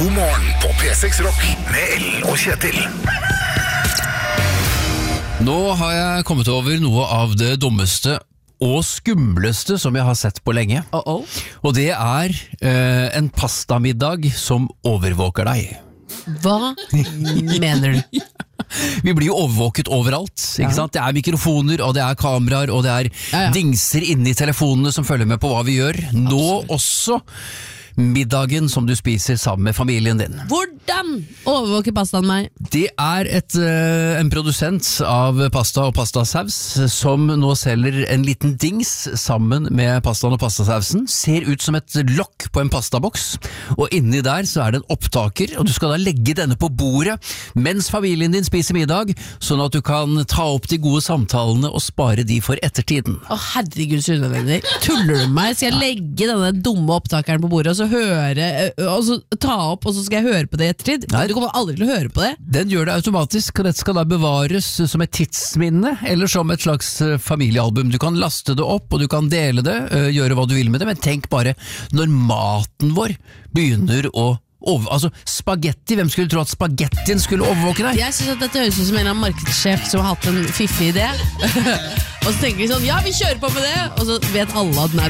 God morgen på P6 Rock med Ellen og Kjetil. Nå har jeg kommet over noe av det dummeste og skumleste som jeg har sett på lenge. Og det er en pastamiddag som overvåker deg. Hva mener du? Vi blir jo overvåket overalt, ikke sant? Det er mikrofoner, og det er kameraer, og det er dingser inne i telefonene som følger med på hva vi gjør. Nå også middagen som du spiser sammen med familien din. Hvordan overvåker pastaen meg? Det er en produsent av pasta og pastasaus som nå selger en liten dings sammen med pastaen og pastasausen. Ser ut som et lokk på en pastaboks, og inni der så er det en opptaker, og du skal da legge denne på bordet mens familien din spiser middag, sånn at du kan ta opp de gode samtalene og spare de for ettertiden. Å herregud, Sunnevenner. Tuller du meg? Skal jeg legge denne dumme opptakeren på bordet, og så høre, og så ta opp, og så skal jeg høre på det i ettertid? Nei. Du kommer aldri til å høre på det. Den gjør det automatisk, og dette skal da bevares som et tidsminne, eller som et slags familiealbum. Du kan laste det opp, og du kan dele det, gjøre hva du vil med det, men tenk bare, når maten vår begynner å altså spagetti, hvem skulle tro at spagettien skulle overvåke deg? Jeg synes at dette høres ut som en eller annen markedssjef som har hatt en fiffig idé. Og så tenker vi sånn, ja, vi kjører på med det, og så vet alle at nei,